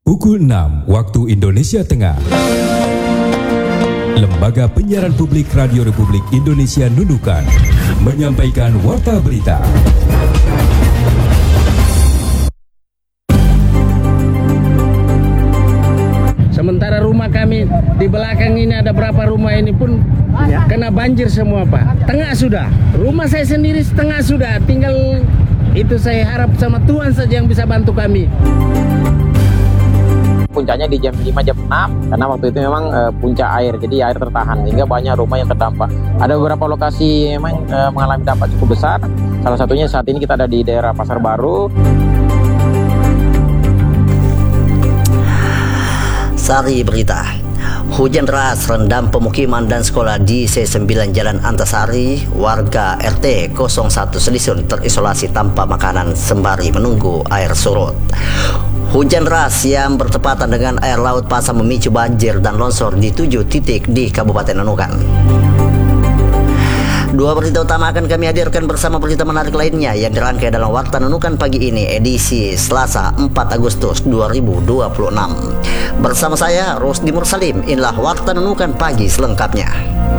Pukul 6 waktu Indonesia Tengah. Lembaga Penyiaran Publik Radio Republik Indonesia Nunukan menyampaikan warta berita. Sementara rumah kami di belakang ini ada berapa rumah ini pun kena banjir semua, Pak. Tengah sudah. Rumah saya sendiri setengah sudah. Tinggal itu saya harap sama Tuhan saja yang bisa bantu kami. Puncaknya di jam 5, jam 6 karena waktu itu memang puncak air, jadi air tertahan sehingga banyak rumah yang terdampak. Ada beberapa lokasi memang mengalami dampak cukup besar. Salah satunya saat ini kita ada di daerah Pasar Baru. Sari berita. Hujan deras rendam pemukiman dan sekolah di C9 Jalan Antasari. Warga RT 01 Selisun terisolasi tanpa makanan sembari menunggu air surut. Hujan deras yang bertepatan dengan air laut pasang memicu banjir dan longsor di 7 titik di Kabupaten Nunukan. Dua berita utama akan kami hadirkan bersama berita menarik lainnya yang dirangkai dalam Warta Nunukan pagi ini, edisi Selasa 4 Agustus 2026. Bersama saya, Rusdi Mursalim, inilah Warta Nunukan pagi selengkapnya.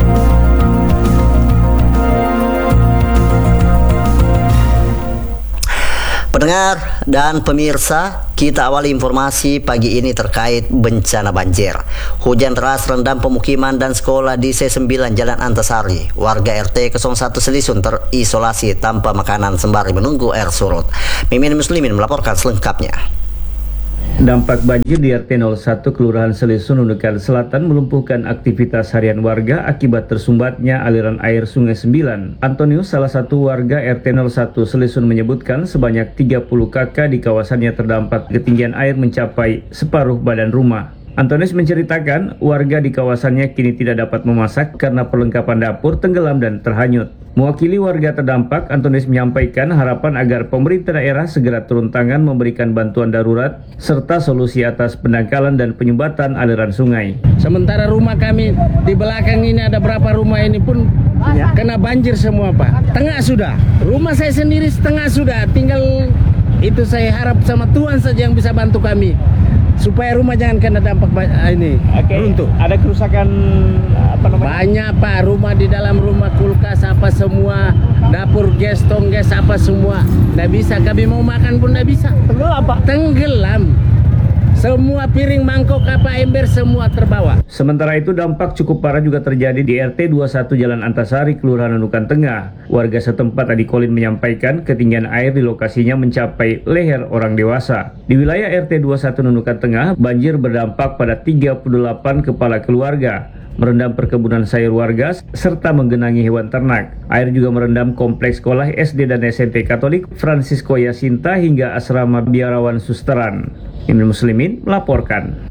Pendengar dan pemirsa, kita awali informasi pagi ini terkait bencana banjir. Hujan deras rendam pemukiman dan sekolah di C9 Jalan Antasari. Warga RT 01 Selisun terisolasi tanpa makanan sembari menunggu air surut. Mimin Muslimin melaporkan selengkapnya. Dampak banjir di RT 01 Kelurahan Selisun, Nunukan Selatan melumpuhkan aktivitas harian warga akibat tersumbatnya aliran air Sungai 9. Antonius, salah satu warga RT 01 Selisun, menyebutkan sebanyak 30 kakak di kawasannya terdampak ketinggian air mencapai separuh badan rumah. Antonius menceritakan warga di kawasannya kini tidak dapat memasak karena perlengkapan dapur tenggelam dan terhanyut. Mewakili warga terdampak, Antonius menyampaikan harapan agar pemerintah daerah segera turun tangan memberikan bantuan darurat serta solusi atas pendangkalan dan penyumbatan aliran sungai. Sementara rumah kami di belakang ini ada berapa rumah ini pun kena banjir semua, Pak. Tengah sudah. Rumah saya sendiri setengah sudah. Tinggal itu saya harap sama Tuhan saja yang bisa bantu kami, supaya rumah jangan kena dampak ini runtuh. Ada kerusakan Banyak, Pak. Rumah di dalam rumah, kulkas apa semua, dapur gas, tonggas apa semua. Nggak bisa, kami mau makan pun nggak bisa. Tenggelam, Pak. Tenggelam. Semua piring, mangkok, apa ember semua terbawa. Sementara itu dampak cukup parah juga terjadi di RT 21 Jalan Antasari, Kelurahan Nunukan Tengah. Warga setempat Adi Kolin menyampaikan ketinggian air di lokasinya mencapai leher orang dewasa. Di wilayah RT 21 Nunukan Tengah, banjir berdampak pada 38 kepala keluarga, merendam perkebunan sayur warga, serta menggenangi hewan ternak. Air juga merendam kompleks sekolah SD dan SMP Katolik Francisco Yasinta hingga asrama biarawan Susteran. Imam Muslimin melaporkan.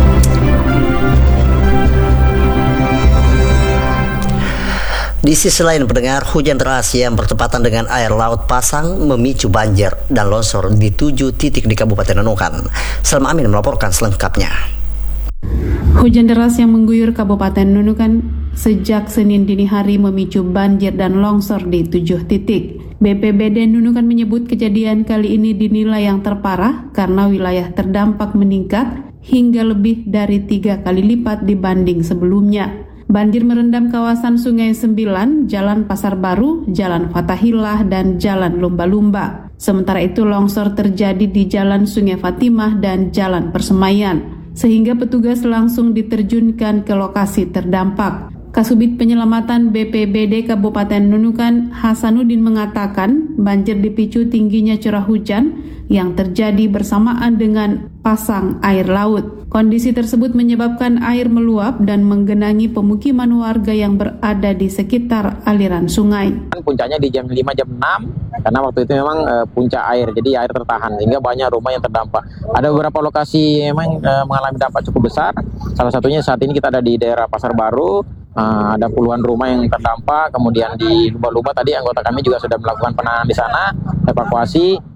Di sisi lain, pendengar, hujan deras yang bertepatan dengan air laut pasang memicu banjir dan longsor di 7 titik di Kabupaten Nunukan. Salma Amin melaporkan selengkapnya. Hujan deras yang mengguyur Kabupaten Nunukan sejak Senin dini hari memicu banjir dan longsor di 7 titik. BPBD Nunukan menyebut kejadian kali ini dinilai yang terparah karena wilayah terdampak meningkat hingga lebih dari 3 kali lipat dibanding sebelumnya. Banjir merendam kawasan Sungai 9, Jalan Pasar Baru, Jalan Fatahillah, dan Jalan Lumba-Lumba. Sementara itu longsor terjadi di Jalan Sungai Fatimah dan Jalan Persemaian, sehingga petugas langsung diterjunkan ke lokasi terdampak. Kasubit Penyelamatan BPBD Kabupaten Nunukan, Hasanuddin, mengatakan banjir dipicu tingginya curah hujan yang terjadi bersamaan dengan pasang air laut. Kondisi tersebut menyebabkan air meluap dan menggenangi pemukiman warga yang berada di sekitar aliran sungai. Puncaknya di jam 5, jam 6 karena waktu itu memang puncak air, jadi air tertahan sehingga banyak rumah yang terdampak. Ada beberapa lokasi memang mengalami dampak cukup besar. Salah satunya saat ini kita ada di daerah Pasar Baru. Ada puluhan rumah yang terdampak. Kemudian di Lumba-Lumba tadi anggota kami juga sudah melakukan penanganan di sana, evakuasi.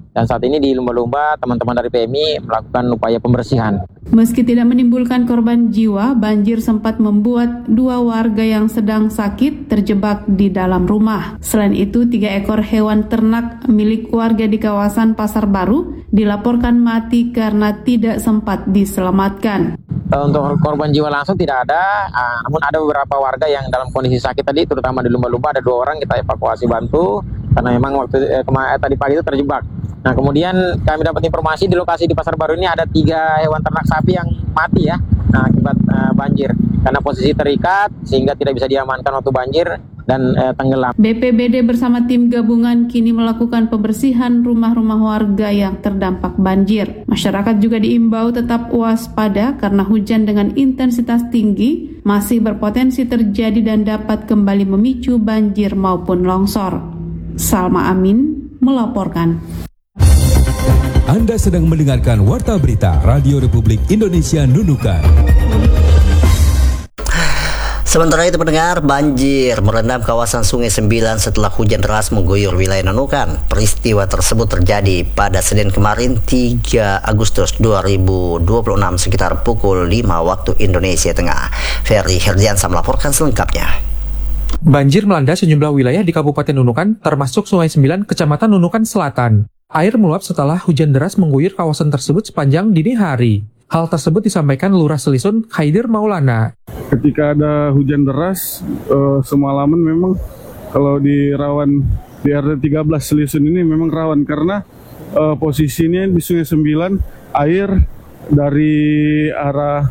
Dan saat ini di lumba-lumba teman-teman dari PMI melakukan upaya pembersihan. Meski tidak menimbulkan korban jiwa, banjir sempat membuat 2 warga yang sedang sakit terjebak di dalam rumah. Selain itu, 3 ekor hewan ternak milik warga di kawasan Pasar Baru dilaporkan mati karena tidak sempat diselamatkan. Untuk korban jiwa langsung tidak ada, namun ada beberapa warga yang dalam kondisi sakit tadi, terutama di lumba-lumba ada 2 orang kita evakuasi bantu karena memang tadi pagi itu terjebak. Nah, kemudian kami dapat informasi di lokasi di Pasar Baru ini ada 3 hewan ternak sapi yang mati ya, akibat banjir karena posisi terikat sehingga tidak bisa diamankan waktu banjir dan tenggelam. BPBD bersama tim gabungan kini melakukan pembersihan rumah-rumah warga yang terdampak banjir. Masyarakat juga diimbau tetap waspada karena hujan dengan intensitas tinggi masih berpotensi terjadi dan dapat kembali memicu banjir maupun longsor. Salma Amin melaporkan. Anda sedang mendengarkan Warta Berita Radio Republik Indonesia Nunukan. Sementara itu pendengar, banjir merendam kawasan Sungai 9 setelah hujan deras mengguyur wilayah Nunukan. Peristiwa tersebut terjadi pada Senin kemarin 3 Agustus 2026 sekitar pukul 5 waktu Indonesia Tengah. Ferry Herdiansa melaporkan selengkapnya. Banjir melanda sejumlah wilayah di Kabupaten Nunukan termasuk Sungai 9 Kecamatan Nunukan Selatan. Air meluap setelah hujan deras mengguyur kawasan tersebut sepanjang dini hari. Hal tersebut disampaikan Lurah Selisun, Khaidir Maulana. Ketika ada hujan deras, semalaman memang kalau di rawan di RT 13 Selisun ini memang rawan karena posisinya di Sungai 9 air dari arah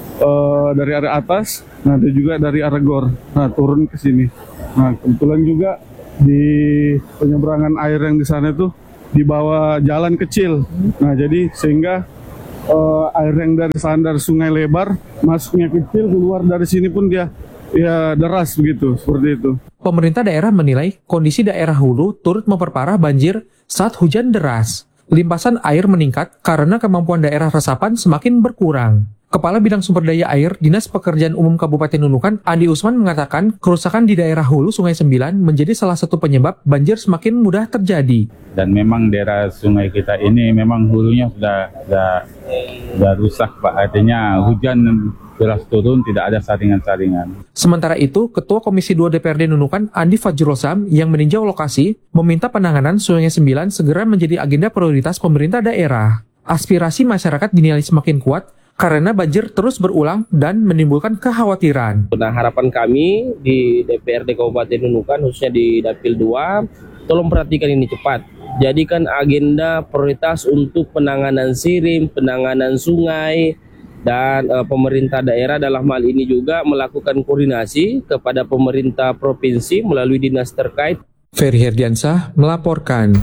atas, nah ada juga dari arah gor, nah turun ke sini. Nah kebetulan juga di penyeberangan air yang di sana itu di bawah jalan kecil. Nah jadi sehingga air yang dari sandar sungai lebar masuknya kecil, keluar dari sini pun dia ya deras begitu, seperti itu. Pemerintah daerah menilai kondisi daerah hulu turut memperparah banjir saat hujan deras. Limpasan air meningkat karena kemampuan daerah resapan semakin berkurang. Kepala Bidang Sumber Daya Air Dinas Pekerjaan Umum Kabupaten Nunukan, Andi Usman mengatakan kerusakan di daerah hulu Sungai 9 menjadi salah satu penyebab banjir semakin mudah terjadi. Dan memang daerah sungai kita ini memang hulunya sudah rusak, Pak. Artinya hujan deras turun, tidak ada saringan-saringan. Sementara itu, Ketua Komisi 2 DPRD Nunukan, Andi Fajrul Sam, yang meninjau lokasi, meminta penanganan Sungai 9 segera menjadi agenda prioritas pemerintah daerah. Aspirasi masyarakat dinilai semakin kuat karena banjir terus berulang dan menimbulkan kekhawatiran. Nah, harapan kami di DPRD Kabupaten Nunukan, khususnya di Dapil 2, tolong perhatikan ini cepat. Jadikan agenda prioritas untuk penanganan sirim, penanganan sungai, dan pemerintah daerah dalam hal ini juga melakukan koordinasi kepada pemerintah provinsi melalui dinas terkait. Ferry Herdiansa melaporkan.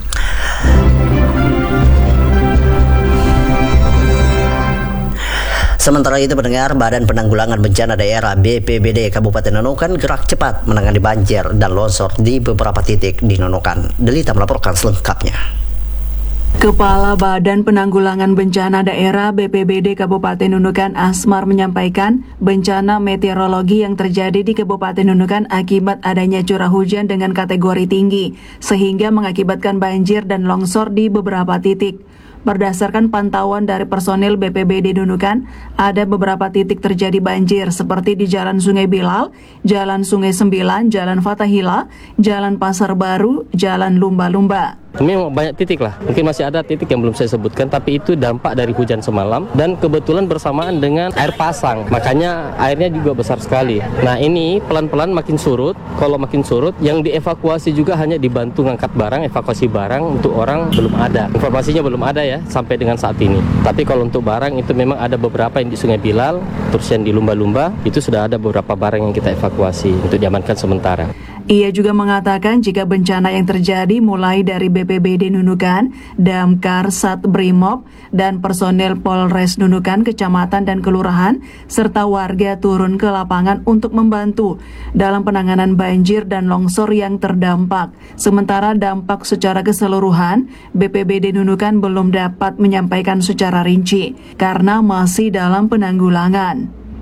Sementara itu pendengar, Badan Penanggulangan Bencana Daerah BPBD Kabupaten Nunukan gerak cepat menangani banjir dan longsor di beberapa titik di Nunukan. Delita melaporkan selengkapnya. Kepala Badan Penanggulangan Bencana Daerah BPBD Kabupaten Nunukan Asmar menyampaikan bencana meteorologi yang terjadi di Kabupaten Nunukan akibat adanya curah hujan dengan kategori tinggi sehingga mengakibatkan banjir dan longsor di beberapa titik. Berdasarkan pantauan dari personil BPBD Nunukan, ada beberapa titik terjadi banjir seperti di Jalan Sungai Bilal, Jalan Sungai 9, Jalan Fatahila, Jalan Pasar Baru, Jalan Lumba-Lumba. Memang banyak titik lah, mungkin masih ada titik yang belum saya sebutkan, tapi itu dampak dari hujan semalam dan kebetulan bersamaan dengan air pasang, makanya airnya juga besar sekali. Nah ini pelan-pelan makin surut, kalau makin surut yang dievakuasi juga hanya dibantu ngangkat barang, evakuasi barang untuk orang belum ada. Informasinya belum ada ya sampai dengan saat ini. Tapi kalau untuk barang itu memang ada beberapa yang di Sungai Bilal, terus yang di Lumba-Lumba itu sudah ada beberapa barang yang kita evakuasi untuk diamankan sementara. Ia juga mengatakan jika bencana yang terjadi mulai dari BPBD Nunukan, Damkar, Sat Brimob, dan personel Polres Nunukan, kecamatan dan kelurahan, serta warga turun ke lapangan untuk membantu dalam penanganan banjir dan longsor yang terdampak. Sementara dampak secara keseluruhan, BPBD Nunukan belum dapat menyampaikan secara rinci karena masih dalam penanggulangan.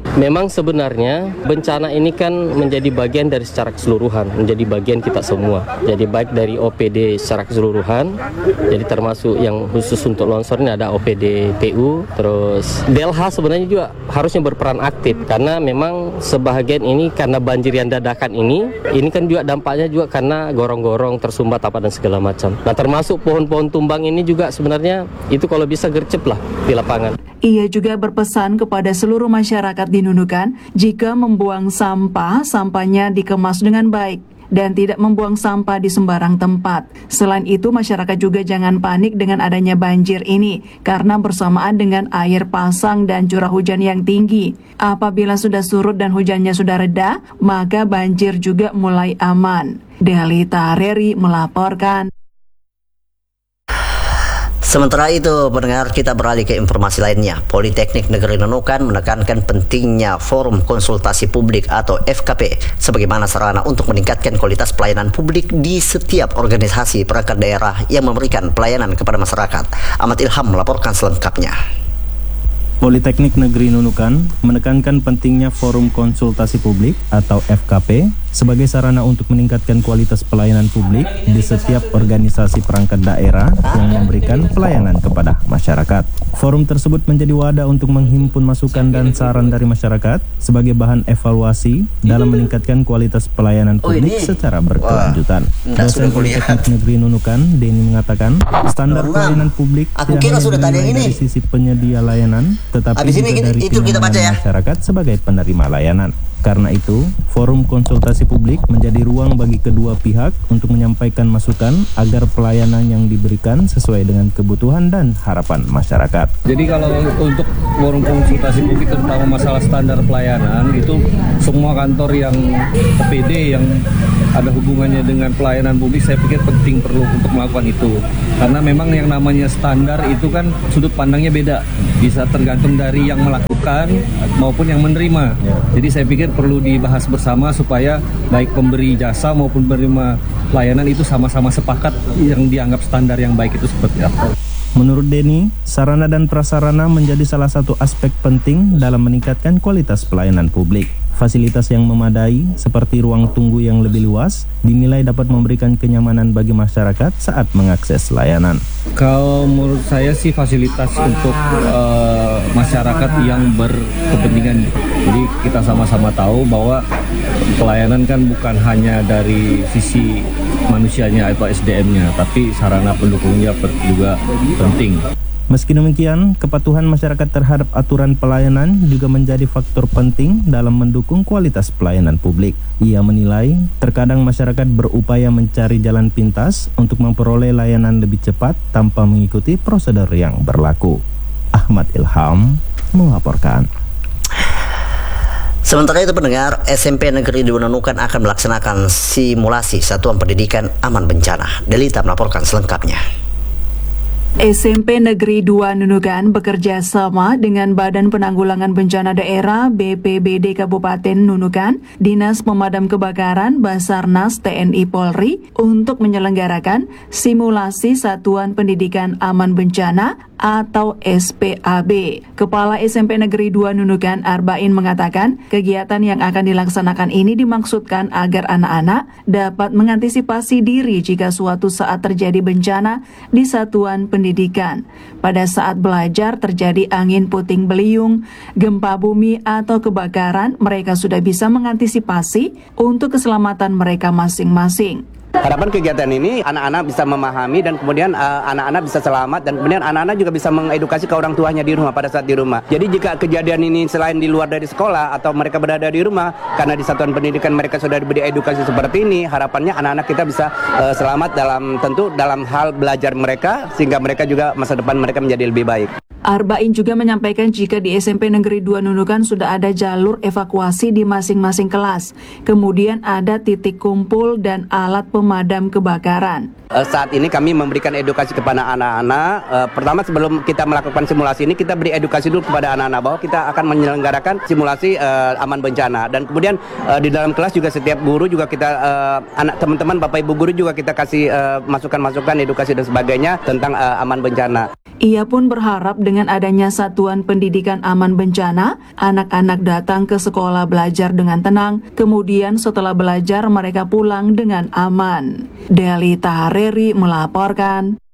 Memang sebenarnya bencana ini kan menjadi bagian dari secara keseluruhan, menjadi bagian kita semua. Jadi baik dari OPD secara keseluruhan, jadi termasuk yang khusus untuk longsor ini ada OPD PU, terus DLH sebenarnya juga harusnya berperan aktif karena memang sebahagian ini karena banjir yang dadakan ini kan juga dampaknya juga karena gorong-gorong tersumbat apa dan segala macam. Nah termasuk pohon-pohon tumbang ini juga sebenarnya itu kalau bisa gercep lah di lapangan. Ia juga berpesan kepada seluruh masyarakat di Nunukan jika membuang sampah, sampahnya dikemas dengan baik dan tidak membuang sampah di sembarang tempat. Selain itu, masyarakat juga jangan panik dengan adanya banjir ini karena bersamaan dengan air pasang dan curah hujan yang tinggi. Apabila sudah surut dan hujannya sudah reda, maka banjir juga mulai aman. Delita Reri melaporkan. Sementara itu, pendengar, kita beralih ke informasi lainnya. Politeknik Negeri Nunukan menekankan pentingnya forum konsultasi publik atau FKP sebagaimana sarana untuk meningkatkan kualitas pelayanan publik di setiap organisasi perangkat daerah yang memberikan pelayanan kepada masyarakat. Ahmad Ilham melaporkan selengkapnya. Politeknik Negeri Nunukan menekankan pentingnya forum konsultasi publik atau FKP sebagai sarana untuk meningkatkan kualitas pelayanan publik di setiap organisasi perangkat daerah yang memberikan pelayanan kepada masyarakat. Forum tersebut menjadi wadah untuk menghimpun masukan dan saran dari masyarakat sebagai bahan evaluasi dalam meningkatkan kualitas pelayanan publik secara berkelanjutan. Dosen Politeknik Negeri Nunukan, Denny, mengatakan standar pelayanan publik tidak hanya dari sisi penyedia layanan, tetapi juga dari kenyamanan masyarakat sebagai penerima layanan. Karena itu, forum konsultasi publik menjadi ruang bagi kedua pihak untuk menyampaikan masukan agar pelayanan yang diberikan sesuai dengan kebutuhan dan harapan masyarakat. Jadi kalau untuk forum konsultasi publik terutama masalah standar pelayanan itu semua kantor yang OPD yang ada hubungannya dengan pelayanan publik saya pikir penting perlu untuk melakukan itu. Karena memang yang namanya standar itu kan sudut pandangnya beda. Bisa tergantung dari yang melakukan maupun yang menerima. Jadi saya pikir perlu dibahas bersama supaya baik pemberi jasa maupun penerima pelayanan itu sama-sama sepakat yang dianggap standar yang baik itu seperti apa. Menurut Denny, sarana dan prasarana menjadi salah satu aspek penting dalam meningkatkan kualitas pelayanan publik. Fasilitas yang memadai seperti ruang tunggu yang lebih luas dinilai dapat memberikan kenyamanan bagi masyarakat saat mengakses layanan. Kalau menurut saya sih fasilitas untuk masyarakat yang berkepentingan. Jadi kita sama-sama tahu bahwa pelayanan kan bukan hanya dari sisi manusianya atau SDM-nya, tapi sarana pendukungnya juga penting. Meski demikian, kepatuhan masyarakat terhadap aturan pelayanan juga menjadi faktor penting dalam mendukung kualitas pelayanan publik. Ia menilai, terkadang masyarakat berupaya mencari jalan pintas untuk memperoleh layanan lebih cepat tanpa mengikuti prosedur yang berlaku. Ahmad Ilham melaporkan. Sementara itu, pendengar, SMP Negeri 2 Nunukan akan melaksanakan simulasi Satuan Pendidikan Aman Bencana. Delita melaporkan selengkapnya. SMP Negeri 2 Nunukan bekerja sama dengan Badan Penanggulangan Bencana Daerah BPBD Kabupaten Nunukan, Dinas Pemadam Kebakaran, Basarnas, TNI Polri untuk menyelenggarakan simulasi Satuan Pendidikan Aman Bencana atau SPAB. Kepala SMP Negeri 2 Nunukan, Arbain, mengatakan kegiatan yang akan dilaksanakan ini dimaksudkan agar anak-anak dapat mengantisipasi diri jika suatu saat terjadi bencana di satuan pendidikan. Pada saat belajar terjadi angin puting beliung, gempa bumi atau kebakaran, mereka sudah bisa mengantisipasi untuk keselamatan mereka masing-masing. Harapan kegiatan ini anak-anak bisa memahami dan kemudian anak-anak bisa selamat dan kemudian anak-anak juga bisa mengedukasi ke orang tuanya di rumah pada saat di rumah. Jadi jika kejadian ini selain di luar dari sekolah atau mereka berada di rumah karena di satuan pendidikan mereka sudah diberi edukasi seperti ini, harapannya anak-anak kita bisa selamat dalam hal belajar mereka sehingga mereka juga masa depan mereka menjadi lebih baik. Arbain juga menyampaikan jika di SMP Negeri 2 Nunukan sudah ada jalur evakuasi di masing-masing kelas. Kemudian ada titik kumpul dan alat pemadam kebakaran. Saat ini kami memberikan edukasi kepada anak-anak. Pertama sebelum kita melakukan simulasi ini kita beri edukasi dulu kepada anak-anak bahwa kita akan menyelenggarakan simulasi aman bencana. Dan kemudian di dalam kelas juga setiap guru juga kita anak teman-teman Bapak Ibu guru juga kita kasih masukan-masukan edukasi dan sebagainya tentang aman bencana. Ia pun berharap dengan adanya satuan pendidikan aman bencana, anak-anak datang ke sekolah belajar dengan tenang, kemudian setelah belajar mereka pulang dengan aman. Deli Tahareri melaporkan.